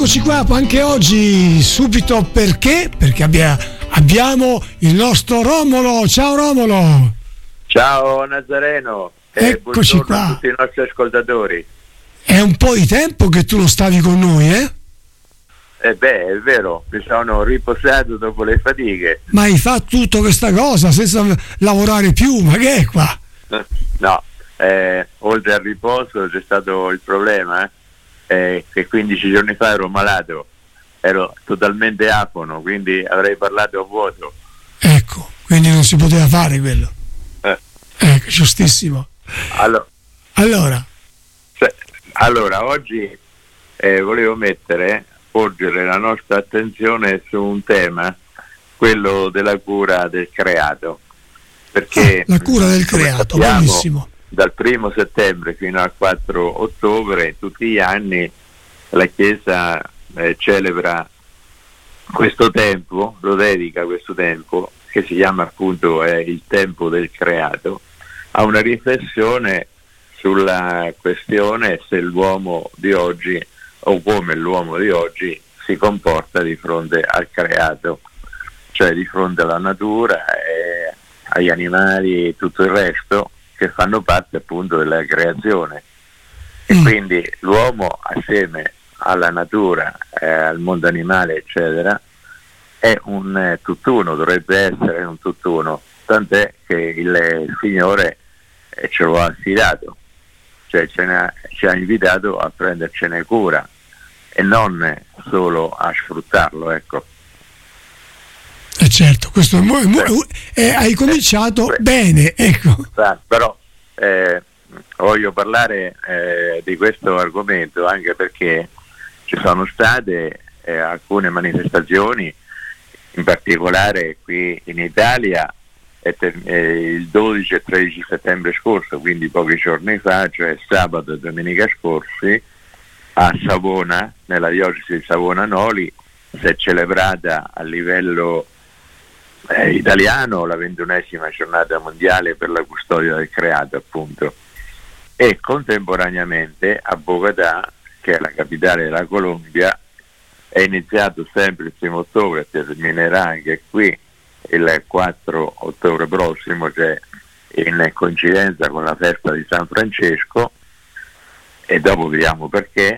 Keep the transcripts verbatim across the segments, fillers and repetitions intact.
eccoci qua anche oggi, subito perché? Perché abbia, abbiamo il nostro Romolo. Ciao Romolo. Ciao Nazareno. Eccoci e qua. A tutti i nostri ascoltatori. È un po' di tempo che tu non stavi con noi, eh? Eh beh, è vero, mi sono riposato dopo le fatiche. Ma hai fatto tutta questa cosa senza lavorare più, ma che è qua? No, eh, oltre al riposo c'è stato il problema eh, eh, che quindici giorni fa ero malato, ero totalmente afono, quindi avrei parlato a vuoto. Ecco, quindi non si poteva fare quello. Eh. Ecco, giustissimo. Allora, Allora, cioè, allora oggi eh, volevo mettere, porgere la nostra attenzione su un tema, quello della cura del creato. Perché ah, la cura del creato, sappiamo, benissimo. Dal primo settembre fino al quattro ottobre, tutti gli anni, la Chiesa eh, celebra questo tempo, lo dedica a questo tempo, che si chiama appunto eh, il tempo del creato, a una riflessione sulla questione se l'uomo di oggi, o come l'uomo di oggi, si comporta di fronte al creato, cioè di fronte alla natura, e agli animali e tutto il resto che fanno parte appunto della creazione. E quindi l'uomo assieme alla natura, eh, al mondo animale eccetera, è un eh, tutt'uno, dovrebbe essere un tutt'uno, tant'è che il, il Signore eh, ce lo ha affidato, cioè ce ne ha, ci ha invitato a prendercene cura e non solo a sfruttarlo, ecco. Eh certo, questo è, mo- mo- eh, hai cominciato eh, bene, ecco. Però eh, voglio parlare eh, di questo argomento anche perché ci sono state eh, alcune manifestazioni, in particolare qui in Italia eh, eh, il dodici e tredici settembre scorso, quindi pochi giorni fa, cioè sabato e domenica scorsi, a Savona, nella diocesi di Savona Noli, si è celebrata a livello eh, italiano la ventunesima giornata mondiale per la custodia del creato, appunto, e contemporaneamente a Bogotà, che è la capitale della Colombia, è iniziato sempre il primo ottobre, terminerà anche qui il quattro ottobre prossimo, cioè in coincidenza con la festa di San Francesco, e dopo vediamo perché,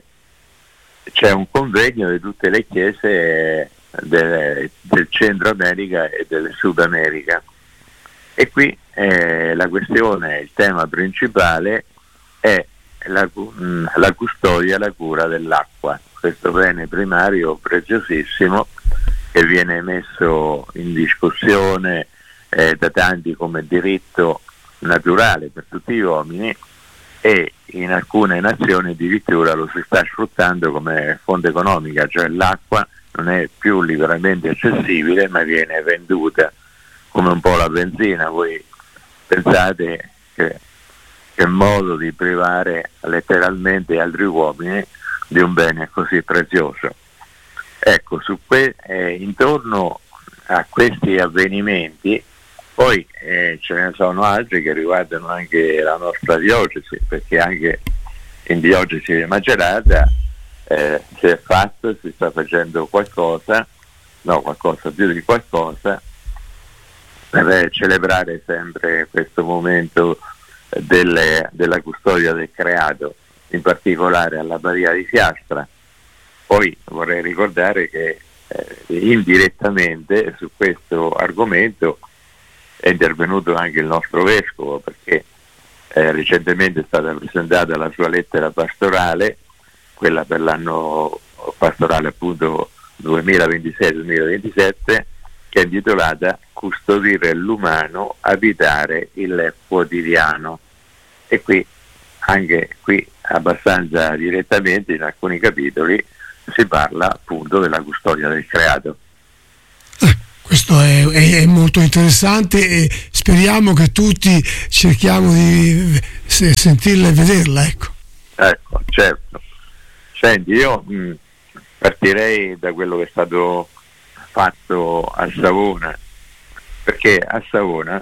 c'è un convegno di tutte le chiese del, del Centro America e del Sud America. E qui eh, la questione, il tema principale è la, la custodia, la cura dell'acqua, questo bene primario preziosissimo che viene messo in discussione eh, da tanti come diritto naturale per tutti gli uomini, e in alcune nazioni addirittura lo si sta sfruttando come fonte economica, cioè l'acqua non è più liberamente accessibile ma viene venduta come un po' la benzina. Voi pensate che, che modo di privare letteralmente altri uomini di un bene così prezioso. Ecco, su que- eh, intorno a questi avvenimenti poi eh, ce ne sono altri che riguardano anche la nostra diocesi, perché anche in diocesi di Macerata eh, si è fatto, si sta facendo qualcosa, no qualcosa più di qualcosa, per celebrare sempre questo momento delle, della custodia del creato, in particolare all'Abbadia di Fiastra. Poi vorrei ricordare che eh, indirettamente su questo argomento è intervenuto anche il nostro vescovo, perché eh, recentemente è stata presentata la sua lettera pastorale, quella per l'anno pastorale appunto duemilaventisei duemilaventisette, che è intitolata Custodire l'umano, abitare il quotidiano. E qui, anche qui abbastanza direttamente, in alcuni capitoli si parla appunto della custodia del creato. Questo è, è, è molto interessante e speriamo che tutti cerchiamo di sentirla e vederla, ecco. Ecco, certo. Senti, io mh, partirei da quello che è stato fatto a Savona, perché a Savona,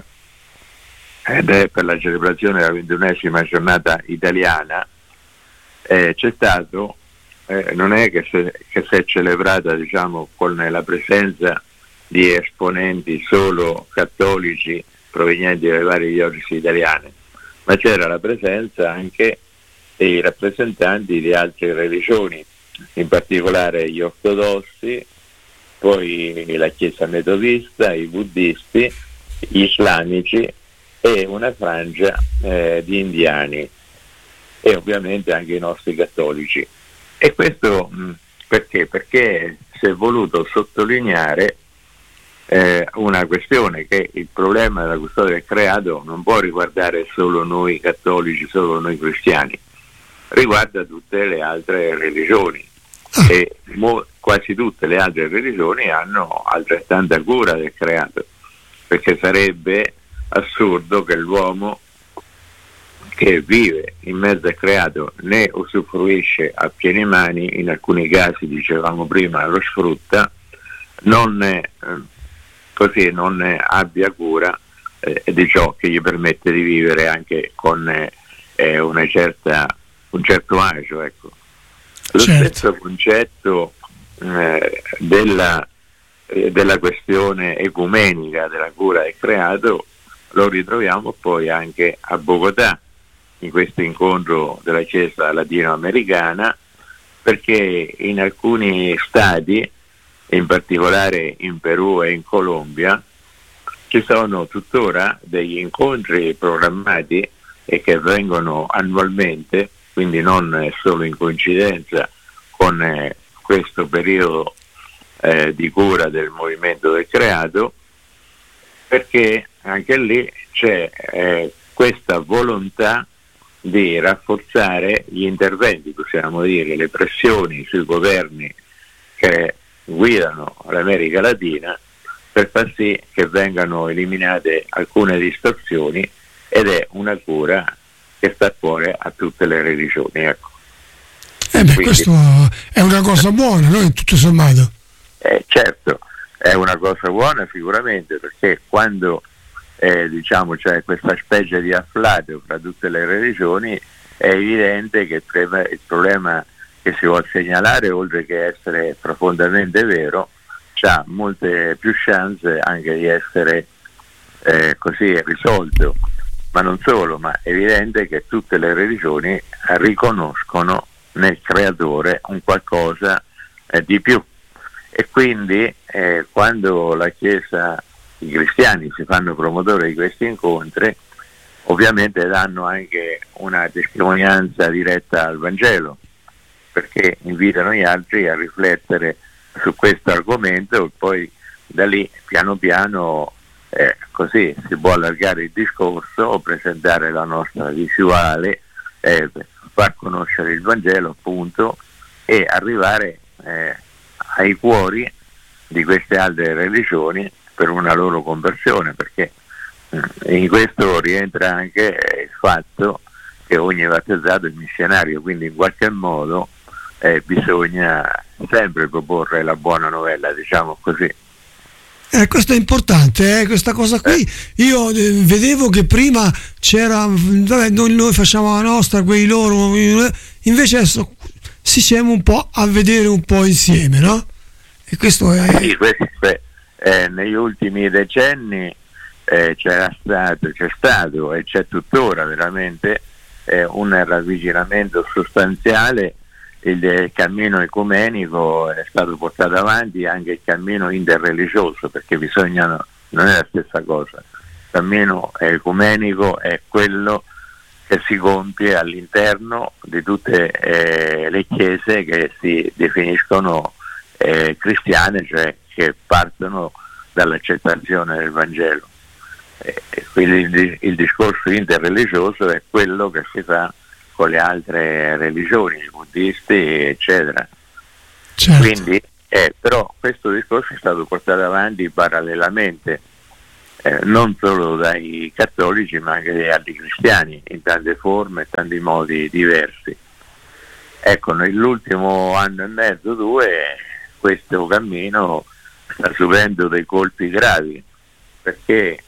ed è per la celebrazione della ventunesima giornata italiana, eh, c'è stato eh, non è che, se, che si è celebrata, diciamo, con la presenza di esponenti solo cattolici provenienti dalle varie diocesi italiane, ma c'era la presenza anche dei rappresentanti di altre religioni, in particolare gli ortodossi, poi la Chiesa metodista, i buddisti, gli islamici e una frangia eh, di indiani e ovviamente anche i nostri cattolici. E questo mh, perché? Perché si è voluto sottolineare eh, una questione, che il problema della custodia del creato non può riguardare solo noi cattolici, solo noi cristiani, riguarda tutte le altre religioni e mo, quasi tutte le altre religioni hanno altrettanta cura del creato, perché sarebbe assurdo che l'uomo che vive in mezzo al creato ne usufruisce a piene mani, in alcuni casi, dicevamo prima, lo sfrutta, non ne, eh, così non ne abbia cura eh, di ciò che gli permette di vivere anche con eh, una certa, un certo agio, ecco. Lo certo. stesso concetto eh, della, eh, della questione ecumenica della cura del creato lo ritroviamo poi anche a Bogotà, in questo incontro della Chiesa latinoamericana, perché in alcuni stati, in particolare in Perù e in Colombia, ci sono tuttora degli incontri programmati e che avvengono annualmente, quindi non solo in coincidenza con eh, questo periodo eh, di cura del movimento del creato, perché anche lì c'è eh, questa volontà di rafforzare gli interventi, possiamo dire, le pressioni sui governi che guidano l'America Latina per far sì che vengano eliminate alcune distorsioni, ed è una cura che sta a cuore a tutte le religioni, ecco. Eh beh, questo è una cosa buona, no? Tutto sommato. Eh, certo, è una cosa buona sicuramente, perché quando eh, diciamo c'è questa specie di afflato fra tutte le religioni, è evidente che il problema, il problema che si vuole segnalare, oltre che essere profondamente vero, ha molte più chance anche di essere eh, così risolto. Ma non solo, ma è evidente che tutte le religioni riconoscono nel creatore un qualcosa eh, di più, e quindi eh, quando la Chiesa, i cristiani si fanno promotori di questi incontri, ovviamente danno anche una testimonianza diretta al Vangelo, perché invitano gli altri a riflettere su questo argomento, e poi da lì piano piano eh, così si può allargare il discorso, presentare la nostra visuale, eh, far conoscere il Vangelo appunto, e arrivare eh, ai cuori di queste altre religioni per una loro conversione, perché mh, in questo rientra anche il fatto che ogni battezzato è missionario, quindi in qualche modo eh, bisogna sempre proporre la buona novella, diciamo così. Eh, questo è importante, eh, questa cosa qui. Eh. Io eh, vedevo che prima c'era, vabbè, noi, noi facciamo la nostra, quei loro, invece adesso si siamo un po' a vedere un po' insieme, no? E questo è... Sì, questo è eh, negli ultimi decenni eh, c'era stato, c'è stato e c'è tuttora veramente eh, un ravvicinamento sostanziale. Il, il cammino ecumenico è stato portato avanti, anche il cammino interreligioso, perché bisogna, non è la stessa cosa. Il cammino ecumenico è quello che si compie all'interno di tutte eh, le chiese che si definiscono eh, cristiane, cioè che partono dall'accettazione del Vangelo. Eh, quindi il, il discorso interreligioso è quello che si fa con le altre religioni, i buddisti, eccetera. Certo. Quindi, eh, però questo discorso è stato portato avanti parallelamente, eh, non solo dai cattolici, ma anche dagli altri cristiani, in tante forme e tanti modi diversi. Ecco, nell'ultimo anno e mezzo, due, questo cammino sta subendo dei colpi gravi, perché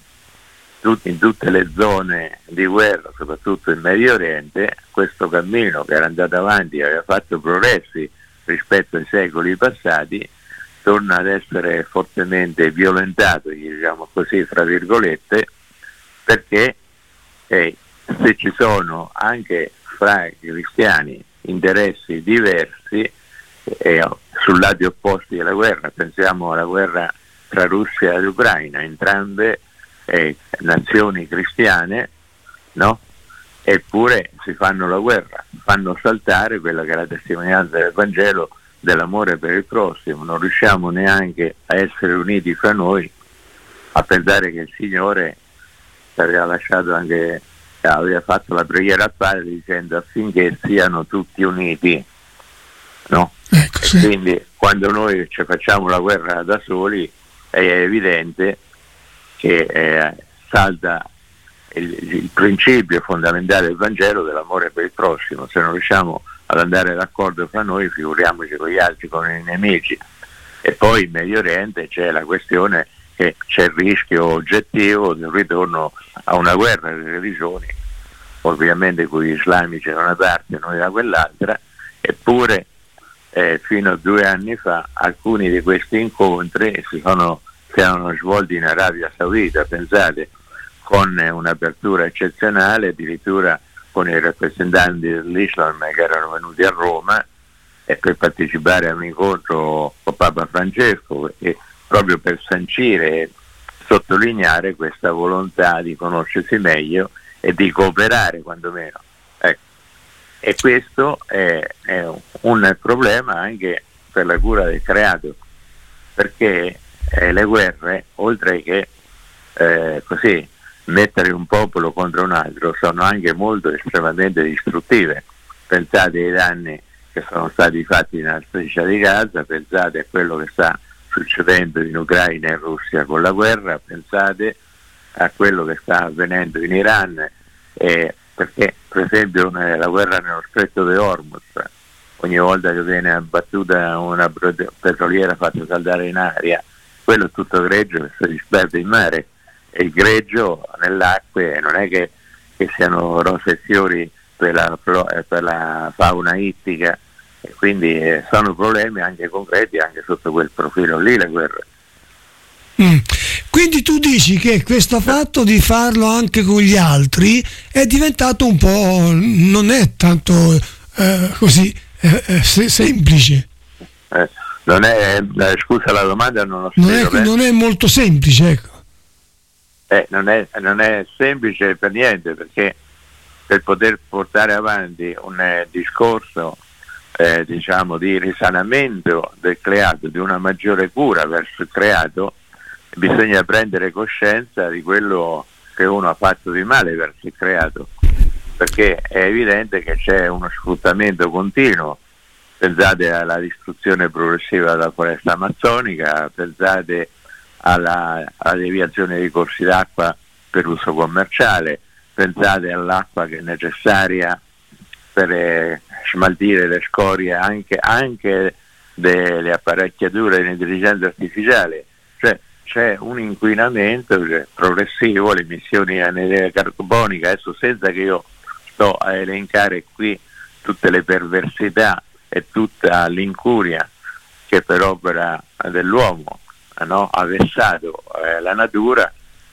in tutte le zone di guerra, soprattutto in Medio Oriente, questo cammino che era andato avanti, aveva fatto progressi rispetto ai secoli passati, torna ad essere fortemente violentato, diciamo così, fra virgolette, perché eh, se ci sono anche fra i cristiani interessi diversi eh, sul lati opposti della guerra, pensiamo alla guerra tra Russia e Ucraina, entrambe eh, nazioni cristiane, no? Eppure si fanno la guerra, fanno saltare quella che è la testimonianza del Vangelo dell'amore per il prossimo. Non riusciamo neanche a essere uniti fra noi, a pensare che il Signore ci aveva lasciato anche, aveva fatto la preghiera al Padre dicendo affinché siano tutti uniti, no? Ecco, sì. Quindi quando noi ci facciamo la guerra da soli è evidente che eh, salta il, il principio fondamentale del Vangelo dell'amore per il prossimo. Se non riusciamo ad andare d'accordo fra noi, figuriamoci con gli altri, con i nemici. E poi in Medio Oriente c'è la questione che c'è il rischio oggettivo di un ritorno a una guerra delle religioni, ovviamente con gli islamici da una parte e noi da quell'altra. Eppure eh, fino a due anni fa alcuni di questi incontri si sono, si erano svolti in Arabia Saudita, pensate, con un'apertura eccezionale, addirittura con i rappresentanti dell'Islam che erano venuti a Roma e per partecipare a un incontro con Papa Francesco, e proprio per sancire e sottolineare questa volontà di conoscersi meglio e di cooperare quantomeno. Ecco. E questo è, è un problema anche per la cura del creato, perché eh, le guerre, oltre che eh, così mettere un popolo contro un altro, sono anche molto estremamente distruttive. Pensate ai danni che sono stati fatti nella striscia di Gaza, pensate a quello che sta succedendo in Ucraina e in Russia con la guerra, pensate a quello che sta avvenendo in Iran, eh, perché per esempio la guerra nello stretto di Hormuz, ogni volta che viene abbattuta una petroliera fatta saldare in aria, quello è tutto greggio che si disperde in mare, e il greggio nell'acqua non è che, che siano rose e fiori per la, per la fauna ittica, e quindi eh, sono problemi anche concreti anche sotto quel profilo lì, le guerre. Mm. Quindi tu dici che questo fatto di farlo anche con gli altri è diventato un po', non è tanto eh, così eh, eh, semplice. Eh, non è, eh, scusa la domanda, non ho non è, non è molto semplice, ecco. Eh, non, è, non è semplice per niente, perché per poter portare avanti un eh, discorso eh, diciamo di risanamento del creato, di una maggiore cura verso il creato, bisogna prendere coscienza di quello che uno ha fatto di male verso il creato, perché è evidente che c'è uno sfruttamento continuo. Pensate alla distruzione progressiva della foresta amazzonica, pensate alla, alla deviazione dei corsi d'acqua per uso commerciale, pensate all'acqua che è necessaria per eh, smaltire le scorie anche, anche delle apparecchiature di intelligenza artificiale. Cioè c'è un inquinamento cioè, progressivo, le emissioni di anidride carbonica, adesso senza che io sto a elencare qui tutte le perversità e tutta l'incuria che per opera dell'uomo, no, ha vessato eh, la natura,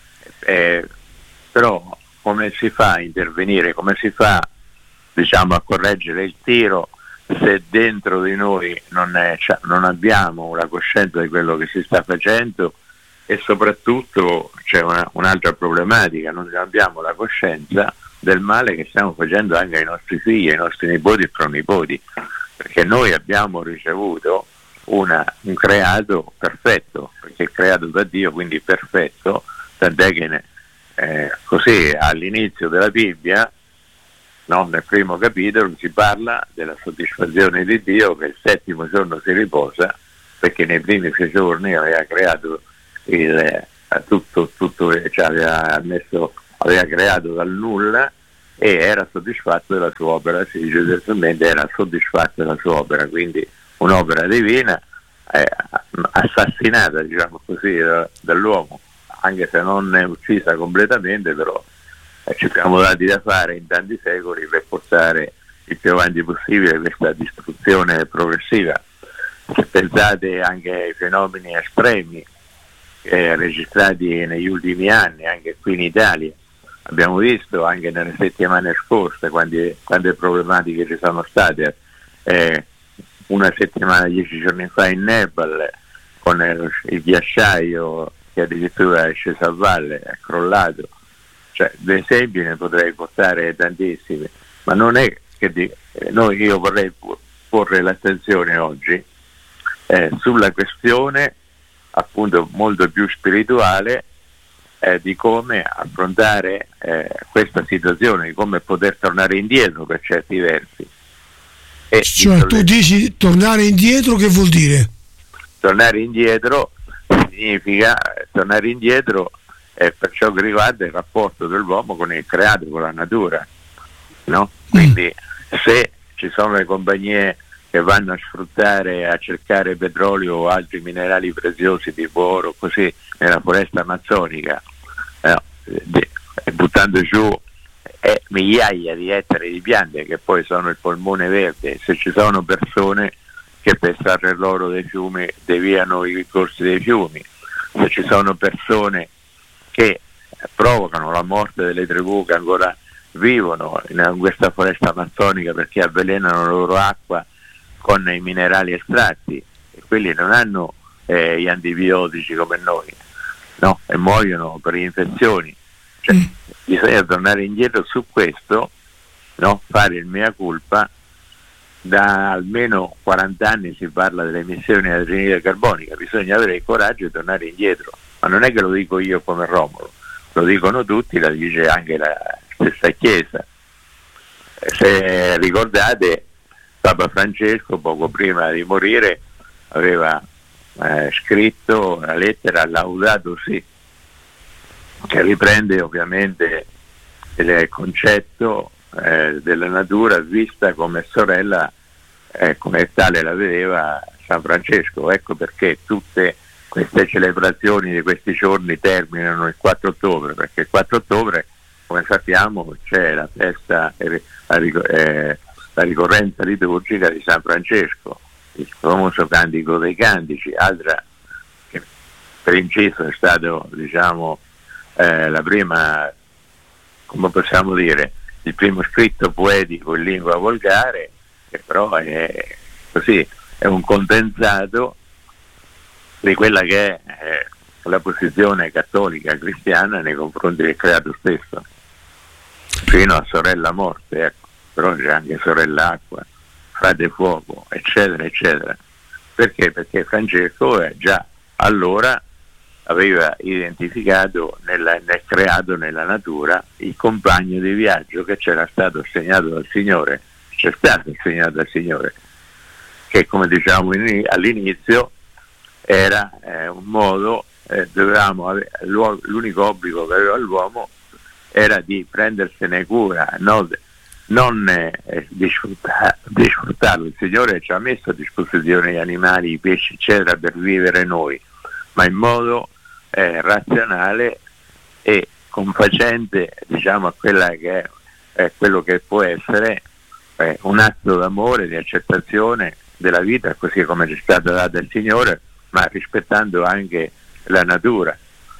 eh, però come si fa a intervenire, come si fa diciamo a correggere il tiro se dentro di noi non, è, cioè, non abbiamo la coscienza di quello che si sta facendo, e soprattutto c'è una, un'altra problematica, non abbiamo la coscienza del male che stiamo facendo anche ai nostri figli, ai nostri nipoti e pronipoti, perché noi abbiamo ricevuto una, un creato perfetto, perché è creato da Dio, quindi perfetto, tant'è che eh, così all'inizio della Bibbia, no, nel primo capitolo si parla della soddisfazione di Dio, che il settimo giorno si riposa, perché nei primi sei giorni aveva creato il, eh, tutto, tutto cioè aveva, messo, aveva creato dal nulla e era soddisfatto della sua opera, si dice testualmente era soddisfatto della sua opera, quindi un'opera divina eh, assassinata, diciamo così, da, dall'uomo, anche se non è uccisa completamente, però eh, ci siamo dati da fare in tanti secoli per portare il più avanti possibile questa distruzione progressiva. Se pensate anche ai fenomeni estremi eh, registrati negli ultimi anni, anche qui in Italia, abbiamo visto anche nelle settimane scorse quante, quante problematiche ci sono state, eh, una settimana, dieci giorni fa in Nepal, con il, il ghiacciaio che addirittura è sceso a valle, è crollato. Cioè, di esempi ne potrei portare tantissimi, ma non è che di, eh, noi, io vorrei porre l'attenzione oggi eh, sulla questione appunto molto più spirituale eh, di come affrontare eh, questa situazione, di come poter tornare indietro per certi versi. E cioè tu dici tornare indietro, che vuol dire? Tornare indietro significa tornare indietro eh, per ciò che riguarda il rapporto dell'uomo con il creato, con la natura, no? Quindi mm. se ci sono le compagnie che vanno a sfruttare, a cercare petrolio o altri minerali preziosi tipo oro così nella foresta amazzonica, eh, de, buttando giù eh, migliaia di ettari di piante che poi sono il polmone verde, se ci sono persone che per estrarre l'oro dei fiumi deviano i corsi dei fiumi, se ci sono persone che provocano la morte delle tribù che ancora vivono in questa foresta amazzonica perché avvelenano la loro acqua con i minerali estratti, e quelli non hanno eh, gli antibiotici come noi, no? E muoiono per infezioni. Cioè, mm. bisogna tornare indietro su questo, no? Fare il mea culpa. Da almeno quaranta anni si parla delle emissioni di anidride carbonica, bisogna avere il coraggio di tornare indietro, ma non è che lo dico io come Romolo, lo dicono tutti, la dice anche la stessa Chiesa. Se ricordate, Papa Francesco poco prima di morire aveva eh, scritto una lettera Laudato Si, che riprende ovviamente il concetto eh, della natura vista come sorella, eh, come tale la vedeva San Francesco. Ecco perché tutte queste celebrazioni di questi giorni terminano il quattro ottobre, perché il quattro ottobre, come sappiamo, c'è la festa, eh, la, eh, la ricorrenza liturgica di San Francesco, il famoso Cantico dei Cantici, altra che per inciso è stato, diciamo, eh, la prima, come possiamo dire, il primo scritto poetico in lingua volgare, che però è così, è un condensato di quella che è eh, la posizione cattolica cristiana nei confronti del creato stesso, fino a sorella morte, ecco. Però c'è anche sorella acqua, frate fuoco, eccetera eccetera. Perché? Perché Francesco eh, già allora aveva identificato nella, nel creato nella natura il compagno di viaggio che c'era stato assegnato dal Signore, c'è stato assegnato dal Signore, che come diciamo in, all'inizio era eh, un modo, eh, dovevamo avere, l'unico obbligo che aveva l'uomo era di prendersene cura, no, non eh, di, sfruttar, di sfruttarlo. Il Signore ci ha messo a disposizione gli animali, i pesci eccetera per vivere noi, ma in modo eh, razionale e confacente, diciamo, a quella che è eh, quello che può essere eh, un atto d'amore, di accettazione della vita così come ci è stata data il Signore, ma rispettando anche la natura.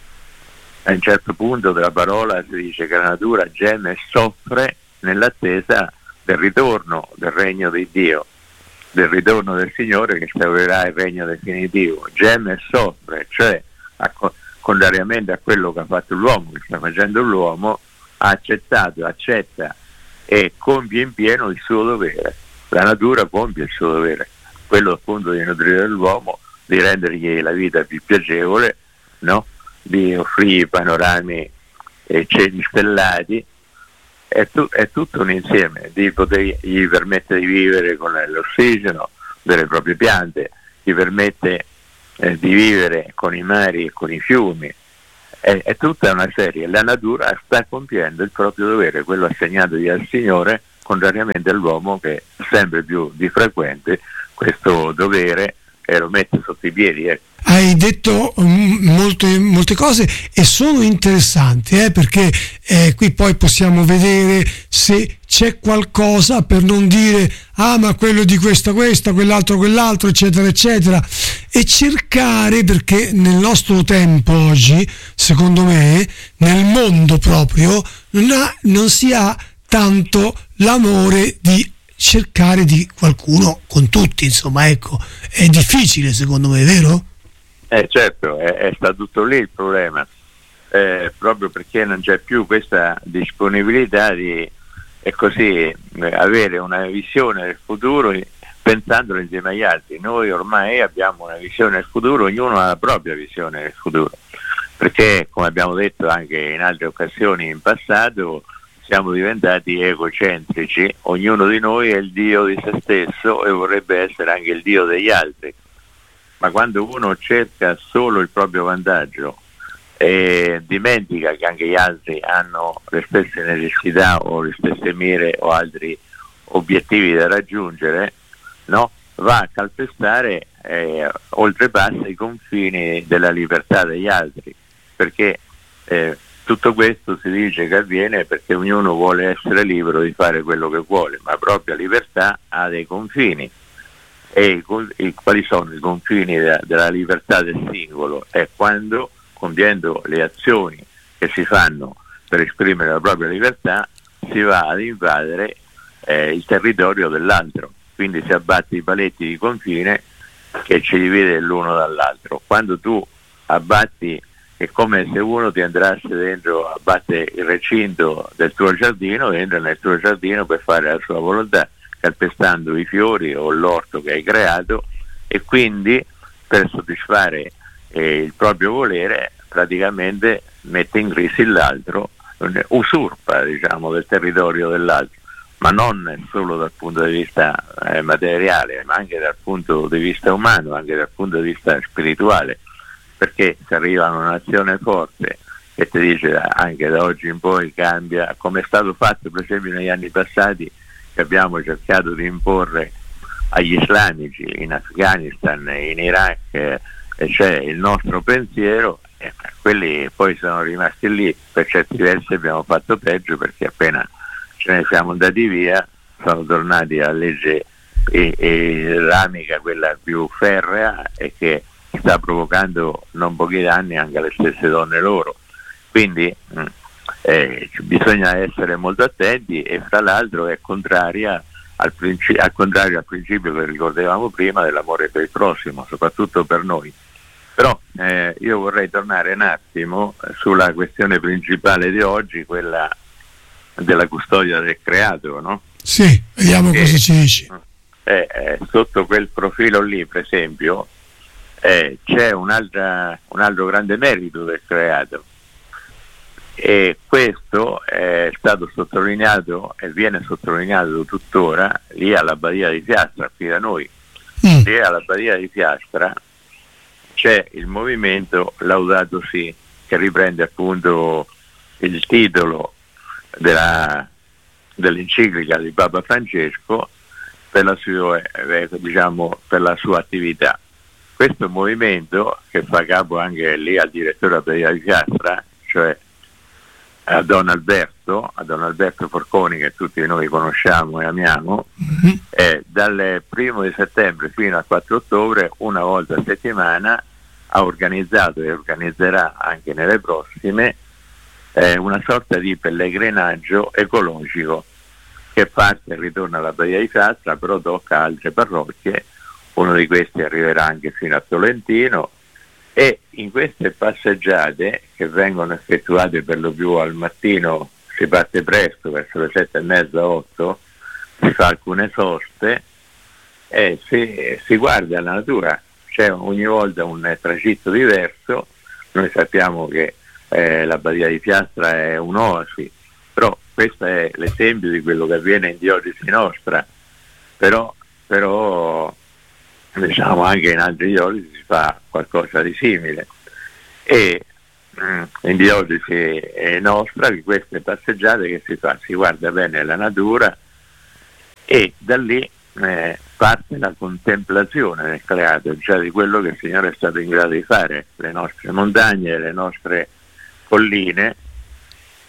A un certo punto della parola si dice che la natura geme e soffre nell'attesa del ritorno del regno di Dio, del ritorno del Signore che instaurerà il regno definitivo. Geme e soffre, cioè a, contrariamente a quello che ha fatto l'uomo, che sta facendo l'uomo, ha accettato, accetta e compie in pieno il suo dovere. La natura compie il suo dovere, quello appunto di nutrire l'uomo, di rendergli la vita più piacevole, no? Di offrire panorami e cieli stellati. È, tu, è tutto un insieme, di poter, gli permette di vivere con l'ossigeno delle proprie piante, gli permette eh, di vivere con i mari e con i fiumi, è, è tutta una serie. La natura sta compiendo il proprio dovere, quello assegnatogli dal Signore, contrariamente all'uomo che sempre più di frequente questo dovere e lo mette sotto i piedi. Ecco. Hai detto um, molte, molte cose e sono interessanti eh, perché eh, qui poi possiamo vedere se c'è qualcosa, per non dire ah ma quello di questa questa, quell'altro quell'altro, eccetera eccetera, e cercare, perché nel nostro tempo oggi, secondo me, nel mondo proprio non, ha, non si ha tanto l'amore di cercare di qualcuno con tutti, insomma, ecco, è difficile secondo me, vero? Eh certo, è, è stato tutto lì il problema, eh, proprio perché non c'è più questa disponibilità di e così eh, avere una visione del futuro pensandolo insieme agli altri. Noi ormai abbiamo una visione del futuro, ognuno ha la propria visione del futuro, perché come abbiamo detto anche in altre occasioni in passato siamo diventati egocentrici, ognuno di noi è il dio di se stesso e vorrebbe essere anche il dio degli altri, ma quando uno cerca solo il proprio vantaggio e dimentica che anche gli altri hanno le stesse necessità o le stesse mire o altri obiettivi da raggiungere, no? Va a calpestare, eh, oltrepassa i confini della libertà degli altri, perché eh, tutto questo si dice che avviene perché ognuno vuole essere libero di fare quello che vuole, ma la propria libertà ha dei confini. E i, quali sono i confini della, della libertà del singolo? È quando, compiendo le azioni che si fanno per esprimere la propria libertà, si va ad invadere eh, il territorio dell'altro, quindi si abbatte i paletti di confine che ci divide l'uno dall'altro. Quando tu abbatti, è come se uno ti entrasse dentro, abbatte il recinto del tuo giardino, entra nel tuo giardino per fare la sua volontà, calpestando i fiori o l'orto che hai creato, e quindi per soddisfare eh, il proprio volere praticamente mette in crisi l'altro, usurpa, diciamo, del territorio dell'altro, ma non solo dal punto di vista eh, materiale, ma anche dal punto di vista umano, anche dal punto di vista spirituale, perché se arriva una nazione forte e ti dice anche da oggi in poi cambia, come è stato fatto per esempio negli anni passati, che abbiamo cercato di imporre agli islamici in Afghanistan e in Iraq, eh, e c'è il nostro pensiero, eh, quelli poi sono rimasti lì, per certi versi abbiamo fatto peggio, perché appena ce ne siamo andati via sono tornati alla legge islamica, quella più ferrea, e che sta provocando non pochi danni anche alle stesse donne loro. Quindi mh, eh, bisogna essere molto attenti, e fra l'altro è contraria al, princi- al contrario al principio che ricordavamo prima dell'amore per il prossimo, soprattutto per noi. Però eh, io vorrei tornare un attimo sulla questione principale di oggi, quella della custodia del creato, no? Sì, vediamo e, cosa ci dici. Eh, eh, sotto quel profilo lì, per esempio, eh, c'è un'altra, un altro grande merito del creato, e questo è stato sottolineato e viene sottolineato tuttora lì alla Badia di Fiastra, qui da noi. Mm. Lì alla Badia di Fiastra c'è il movimento Laudato Si, che riprende appunto il titolo della, dell'enciclica di Papa Francesco per la sua, eh, diciamo, per la sua attività. Questo movimento, che fa capo anche lì al direttore della di Fiastra, cioè a Don Alberto, a Don Alberto Forconi, che tutti noi conosciamo e amiamo, mm-hmm. eh, dal primo di settembre fino al quattro ottobre, una volta a settimana, ha organizzato e organizzerà anche nelle prossime eh, una sorta di pellegrinaggio ecologico che parte e ritorna alla Badia di Fiastra, però tocca altre parrocchie. Uno di questi arriverà anche fino a Tolentino, e in queste passeggiate, che vengono effettuate per lo più al mattino, si parte presto, verso le sette e mezza, otto, si fa alcune soste e si, si guarda la natura. C'è ogni volta un tragitto diverso. Noi sappiamo che eh, la Badia di Fiastra è un'oasi, però questo è l'esempio di quello che avviene in diocesi nostra, però, però diciamo anche in altre diocesi si fa qualcosa di simile, e mh, in diocesi nostra di queste passeggiate che si fa, si guarda bene la natura, e da lì eh, parte la contemplazione del creato, cioè di quello che il Signore è stato in grado di fare, le nostre montagne, le nostre colline,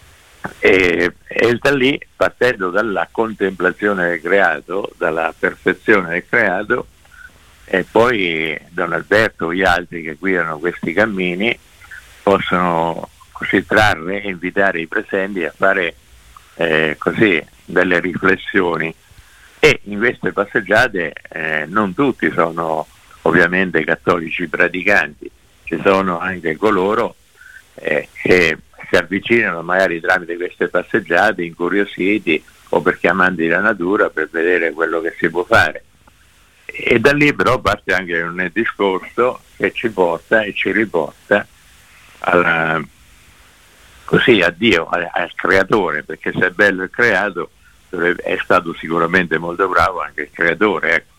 e, e da lì, partendo dalla contemplazione del creato, dalla perfezione del creato, e poi Don Alberto e gli altri che guidano questi cammini possono così trarre e invitare i presenti a fare eh, così delle riflessioni. E in queste passeggiate eh, non tutti sono ovviamente cattolici praticanti, ci sono anche coloro eh, che si avvicinano magari tramite queste passeggiate incuriositi o perché amanti della natura, per vedere quello che si può fare. E da lì però parte anche un discorso che ci porta e ci riporta alla, così a Dio, al, al creatore, perché se è bello il creato è stato sicuramente molto bravo anche il creatore, ecco.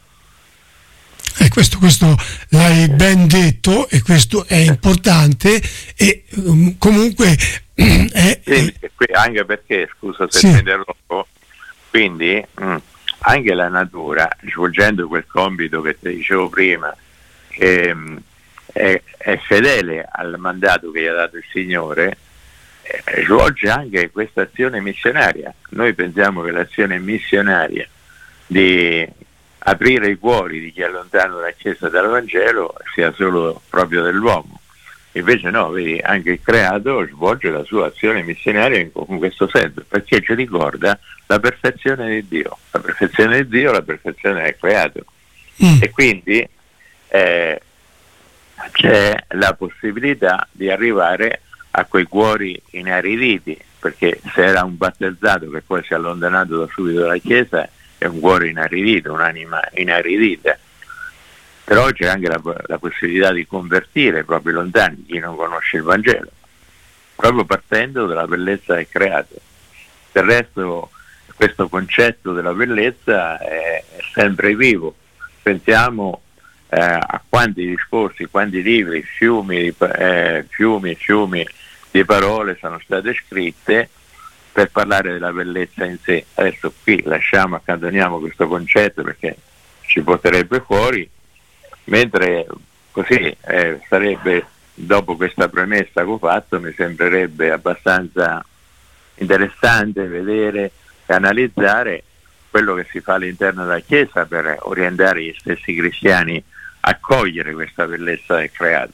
E questo, questo l'hai ben detto, e questo è importante, e um, comunque è, sì, anche perché, scusa se sì. ti interrompo, quindi mh, anche la natura, svolgendo quel compito che ti dicevo prima, che mh, è, è fedele al mandato che gli ha dato il Signore, eh, svolge anche questa azione missionaria. Noi pensiamo che l'azione missionaria di aprire i cuori di chi allontana la Chiesa dal Vangelo sia solo proprio dell'uomo. Invece no, vedi, anche il creato svolge la sua azione missionaria in, in questo senso, perché ci ricorda la perfezione di Dio, la perfezione di Dio, la perfezione del creato. Mm. E quindi eh, c'è la possibilità di arrivare a quei cuori inariditi, perché se era un battezzato che poi si è allontanato da subito dalla Chiesa, è un cuore inaridito, un'anima inaridita. Però c'è anche la, la possibilità di convertire proprio lontani chi non conosce il Vangelo, proprio partendo dalla bellezza del creato. Del resto questo concetto della bellezza è, è sempre vivo. Pensiamo eh, a quanti discorsi, quanti libri, fiumi, di, eh, fiumi e fiumi di parole sono state scritte per parlare della bellezza in sé. Adesso qui lasciamo, accantoniamo questo concetto perché ci porterebbe fuori, mentre così eh, sarebbe, dopo questa premessa che ho fatto, mi sembrerebbe abbastanza interessante vedere e analizzare quello che si fa all'interno della Chiesa per orientare gli stessi cristiani a cogliere questa bellezza del creato.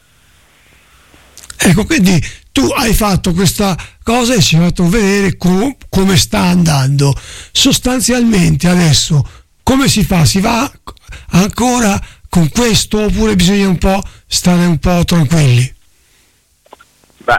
Ecco, quindi tu hai fatto questa cosa e ci hai fatto vedere com- come sta andando. Sostanzialmente adesso come si fa? Si va ancora con questo oppure bisogna un po' stare un po' tranquilli? Beh,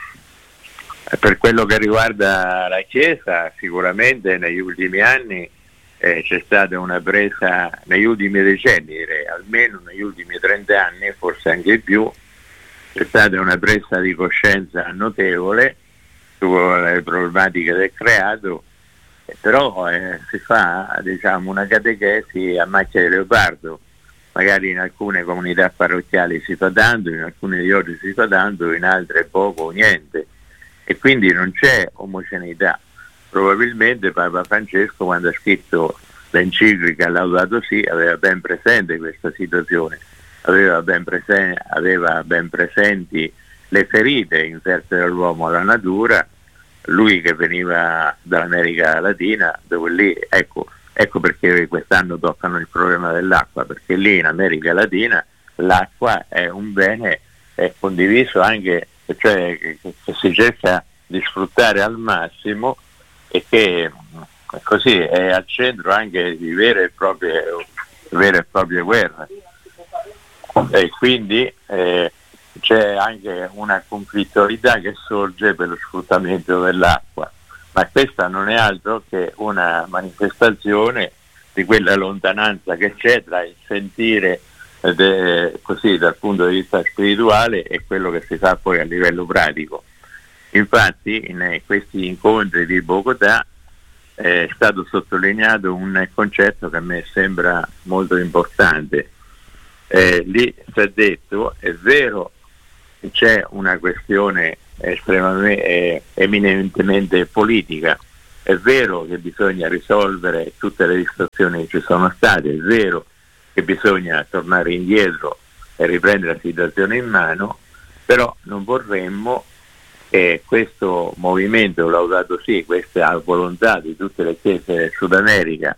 per quello che riguarda la Chiesa, sicuramente negli ultimi anni eh, c'è stata una presa, negli ultimi decenni direi, almeno negli ultimi trenta anni, forse anche più, c'è stata una presa di coscienza notevole sulle problematiche del creato, però eh, si fa, diciamo, una catechesi a macchia di leopardo. Magari in alcune comunità parrocchiali si fa tanto, in alcune diocesi si fa tanto, in altre poco o niente, e quindi non c'è omogeneità. Probabilmente Papa Francesco, quando ha scritto l'enciclica Laudato Si, aveva ben presente questa situazione, aveva ben, presen- aveva ben presenti le ferite inferte dall'uomo alla natura. Lui che veniva dall'America Latina, dove lì, ecco, ecco perché quest'anno toccano il problema dell'acqua, perché lì in America Latina l'acqua è un bene è condiviso anche, cioè che, che si cerca di sfruttare al massimo e che così è al centro anche di vere e proprie, vere e proprie guerre. E quindi eh, c'è anche una conflittualità che sorge per lo sfruttamento dell'acqua, ma questa non è altro che una manifestazione di quella lontananza che c'è tra il sentire de, così dal punto di vista spirituale e quello che si fa poi a livello pratico. Infatti in questi incontri di Bogotà è stato sottolineato un concetto che a me sembra molto importante. Eh, lì si è detto, è vero che c'è una questione estremamente, eh, eminentemente politica, è vero che bisogna risolvere tutte le distorsioni che ci sono state, è vero che bisogna tornare indietro e riprendere la situazione in mano, però non vorremmo che questo movimento laudato sì, questa volontà di tutte le chiese del Sud America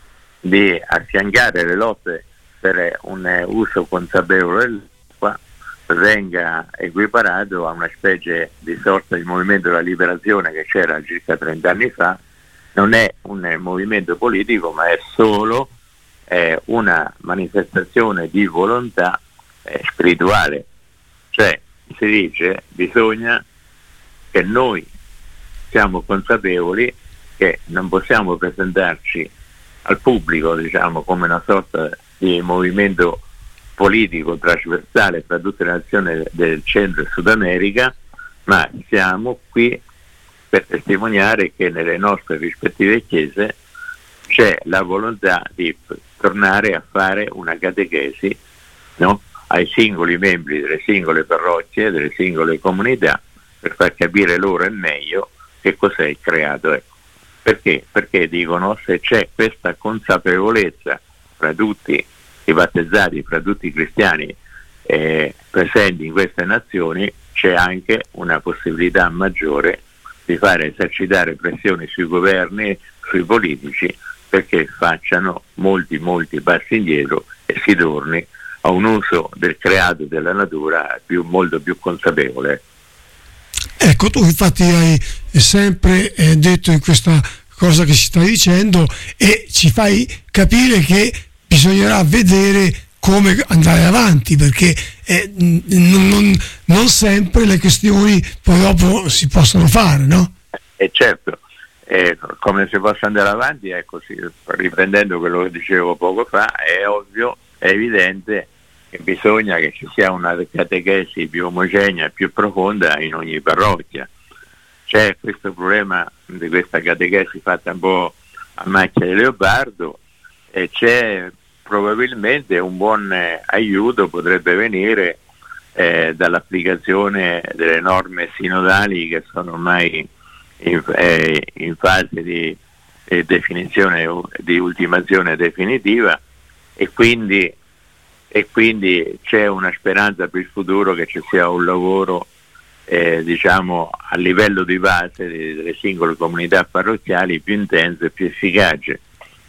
di affiancare le lotte per un uso consapevole dell'acqua venga equiparato a una specie di sorta di movimento della liberazione che c'era circa trenta anni fa. Non è un movimento politico, ma è solo eh, una manifestazione di volontà eh, spirituale. Cioè si dice bisogna che noi siamo consapevoli che non possiamo presentarci al pubblico, diciamo, come una sorta di movimento politico trasversale fra tutte le nazioni del Centro e Sud America, ma siamo qui per testimoniare che nelle nostre rispettive chiese c'è la volontà di tornare a fare una catechesi, no? ai singoli membri delle singole parrocchie, delle singole comunità, per far capire loro e meglio che cos'è il creato. Ecco. Perché? Perché dicono, se c'è questa consapevolezza fra tutti i battezzati, fra tutti i cristiani eh, presenti in queste nazioni, c'è anche una possibilità maggiore di fare esercitare pressioni sui governi, sui politici, perché facciano molti molti passi indietro e si torni a un uso del creato e della natura più, molto più consapevole. Ecco, tu infatti hai sempre eh, detto in questa cosa che ci stai dicendo e ci fai capire che bisognerà vedere come andare avanti, perché eh, non, non, non sempre le questioni poi dopo si possono fare, no? E certo, eh, come si possa andare avanti, ecco, sì, riprendendo quello che dicevo poco fa, è ovvio, è evidente che bisogna che ci sia una catechesi più omogenea, più profonda in ogni parrocchia. C'è questo problema di questa catechesi fatta un po' a macchia di leopardo e c'è probabilmente un buon eh, aiuto potrebbe venire eh, dall'applicazione delle norme sinodali che sono ormai in, eh, in fase di eh, definizione, di ultimazione definitiva, e quindi e quindi c'è una speranza per il futuro che ci sia un lavoro eh, diciamo a livello di base delle singole comunità parrocchiali più intenso e più efficace.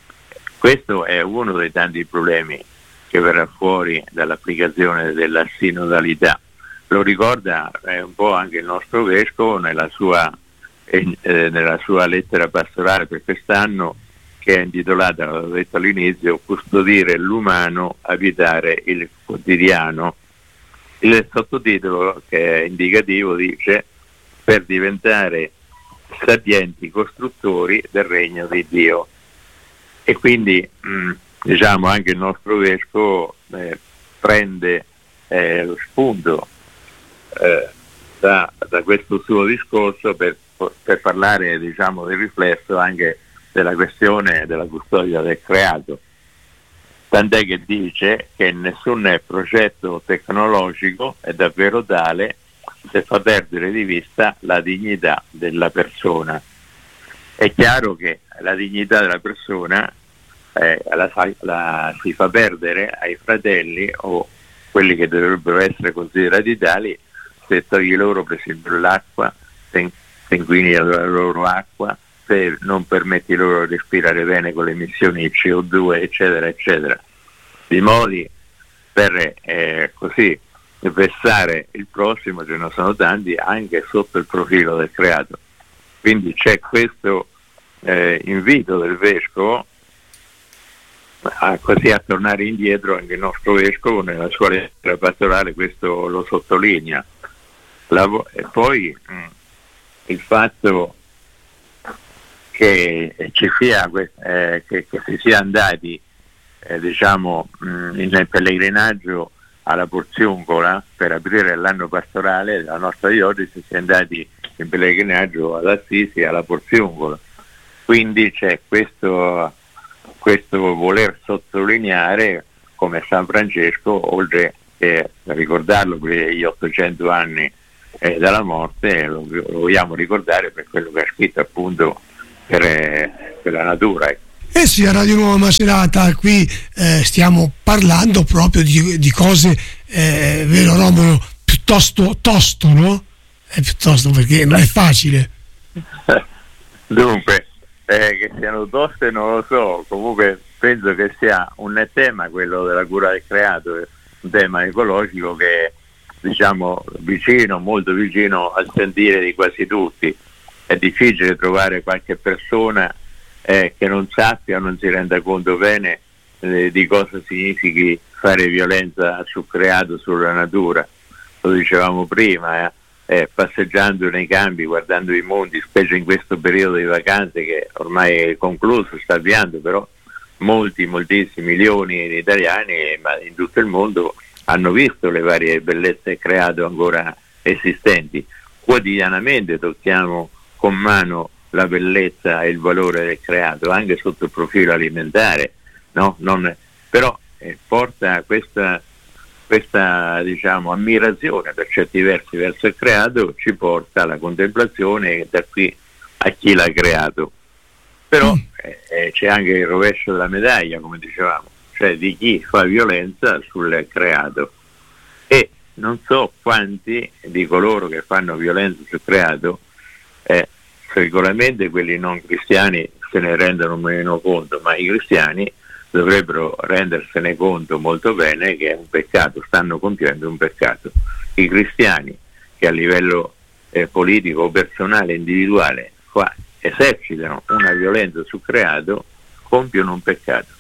Questo è uno dei tanti problemi che verrà fuori dall'applicazione della sinodalità. Lo ricorda eh, un po' anche il nostro vescovo nella sua, eh, nella sua lettera pastorale per quest'anno, che è intitolata, l'ho detto all'inizio, Custodire l'umano, abitare il quotidiano. Il sottotitolo, che è indicativo, dice: per diventare sapienti costruttori del regno di Dio. E quindi mh, diciamo anche il nostro vescovo eh, prende eh, lo spunto eh, da, da questo suo discorso per, per parlare, diciamo, del riflesso anche della questione della custodia del creato, tant'è che dice che nessun progetto tecnologico è davvero tale se fa perdere di vista la dignità della persona. È chiaro che la dignità della persona eh, la, la si fa perdere ai fratelli o quelli che dovrebbero essere considerati tali se togli loro per esempio l'acqua, se inquini la loro acqua, se non permetti loro di respirare bene con le emissioni di C O due, eccetera, eccetera, di modi per eh, così vessare il prossimo ce ne sono tanti anche sotto il profilo del creato. Quindi c'è questo eh, invito del vescovo a, così a tornare indietro. Anche il nostro vescovo nella sua lettera pastorale questo lo sottolinea. La, e poi mh, il fatto che ci sia eh, che, che si sia andati eh, diciamo mh, in pellegrinaggio alla Porziungola per aprire l'anno pastorale della nostra diocesi, si è andati in pellegrinaggio ad Assisi alla Porziungola, quindi c'è questo questo voler sottolineare come San Francesco, oltre che ricordarlo per gli ottocento anni eh, dalla morte, lo, lo vogliamo ricordare per quello che ha scritto appunto Per, per la natura. Eh sì, a Radio Nuova Macerata qui eh, stiamo parlando proprio di, di cose, eh, vero Romolo, piuttosto tosto, no? è piuttosto, perché non è facile. Dunque, eh, che siano toste non lo so, comunque penso che sia un tema, quello della cura del creato, un tema ecologico che è, diciamo, vicino, molto vicino al sentire di quasi tutti. È difficile trovare qualche persona eh, che non sappia, non si renda conto bene eh, di cosa significhi fare violenza sul creato, sulla natura. Lo dicevamo prima, eh, eh, passeggiando nei campi, guardando i monti, specie in questo periodo di vacanze che ormai è concluso, sta avviando, però molti, moltissimi milioni di italiani, ma in tutto il mondo, hanno visto le varie bellezze creato ancora esistenti. Quotidianamente tocchiamo con mano la bellezza e il valore del creato, anche sotto il profilo alimentare, no? Non, però eh, porta questa, questa diciamo, ammirazione per certi versi verso il creato, ci porta alla contemplazione da qui a chi l'ha creato. Però eh, c'è anche il rovescio della medaglia, come dicevamo, cioè di chi fa violenza sul creato, e non so quanti di coloro che fanno violenza sul creato, eh, sicuramente quelli non cristiani se ne rendono meno conto, ma i cristiani dovrebbero rendersene conto molto bene che è un peccato, stanno compiendo un peccato. I cristiani che a livello eh, politico o personale, individuale, fa, esercitano una violenza sul creato, compiono un peccato.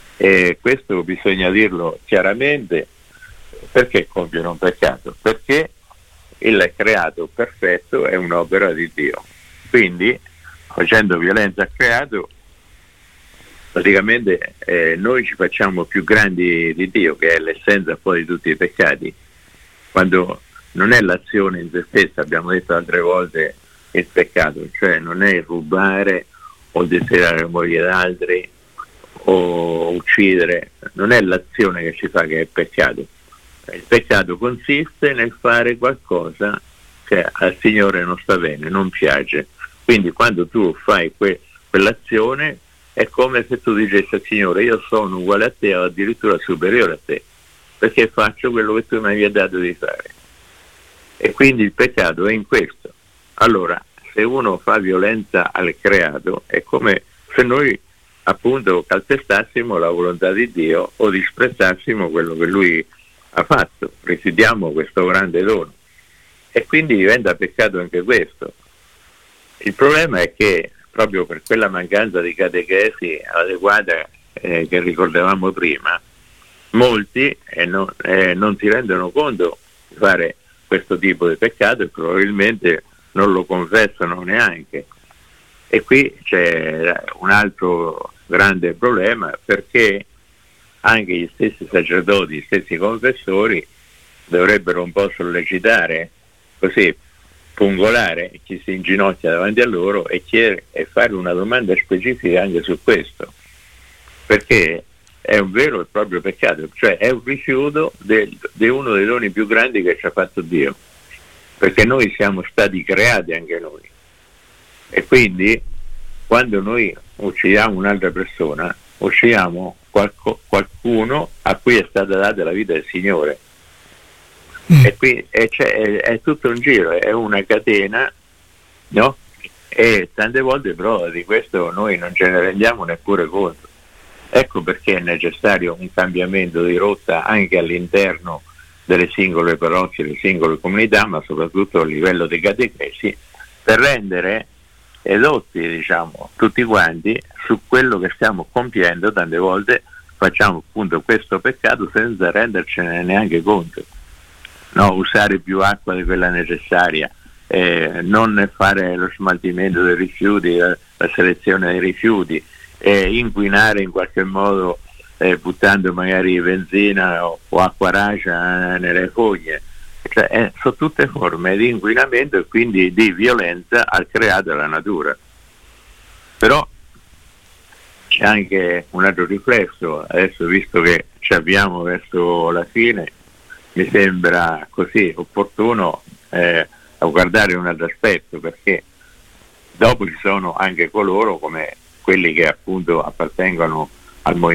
E questo bisogna dirlo chiaramente. Perché compiono un peccato? Perché il creato perfetto è un'opera di Dio, quindi facendo violenza al creato praticamente eh, noi ci facciamo più grandi di Dio, che è l'essenza poi di tutti i peccati, quando non è l'azione in se stessa, abbiamo detto altre volte, il peccato, cioè non è rubare o desiderare la moglie d'altri o uccidere, non è l'azione che ci fa che è peccato. Il peccato consiste nel fare qualcosa che al Signore non sta bene, non piace. Quindi quando tu fai que- quell'azione è come se tu dicessi al Signore: io sono uguale a te o addirittura superiore a te, perché faccio quello che tu mi hai dato di fare. E quindi il peccato è in questo. Allora, se uno fa violenza al creato, è come se noi appunto calpestassimo la volontà di Dio o disprezzassimo quello che Lui ha fatto, residiamo questo grande dono, e quindi diventa peccato anche questo. Il problema è che proprio per quella mancanza di catechesi adeguata eh, che ricordavamo prima, molti eh, non, eh, non si rendono conto di fare questo tipo di peccato e probabilmente non lo confessano neanche. E qui c'è un altro grande problema, perché anche gli stessi sacerdoti, gli stessi confessori dovrebbero un po' sollecitare, così pungolare chi si inginocchia davanti a loro e chiedere e fare una domanda specifica anche su questo, perché è un vero e proprio peccato, cioè è un rifiuto di uno dei doni più grandi che ci ha fatto Dio, perché noi siamo stati creati anche noi, e quindi quando noi uccidiamo un'altra persona uccidiamo qualco, qualcuno a cui è stata data la vita del Signore. Mm. E qui è, è, è tutto un giro, è una catena, no? E tante volte però di questo noi non ce ne rendiamo neppure conto. Ecco perché è necessario un cambiamento di rotta anche all'interno delle singole parrocchie, delle singole comunità, ma soprattutto a livello dei catechesi, per rendere edotti, diciamo, tutti quanti su quello che stiamo compiendo. Tante volte facciamo appunto questo peccato senza rendercene neanche conto, no? Usare più acqua di quella necessaria, eh, non fare lo smaltimento dei rifiuti, la, la selezione dei rifiuti, eh, inquinare in qualche modo eh, buttando magari benzina o, o acqua racia eh, nelle fogne. Cioè, eh, sono tutte forme di inquinamento e quindi di violenza al creato e alla natura. Però c'è anche un altro riflesso, adesso visto che ci avviamo verso la fine, mi sembra così opportuno eh, a guardare un altro aspetto, perché dopo ci sono anche coloro come quelli che appunto appartengono al movimento